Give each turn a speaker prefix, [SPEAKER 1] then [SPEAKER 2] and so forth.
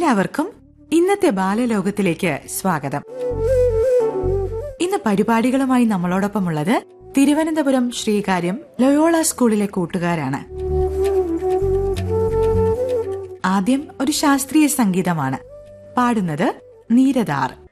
[SPEAKER 1] എല്ലാവർക്കും ഇന്നത്തെ ബാലലോകത്തിലേക്ക് സ്വാഗതം. ഇന്ന് പരിപാടികളുമായി നമ്മളോടൊപ്പമുള്ളത് തിരുവനന്തപുരം ശ്രീകാര്യം ലയോള സ്കൂളിലെ കൂട്ടുകാരാണ്. ആദ്യം ഒരു ശാസ്ത്രീയ സംഗീതമാണ്. പാടുന്നത് നീരദാർ.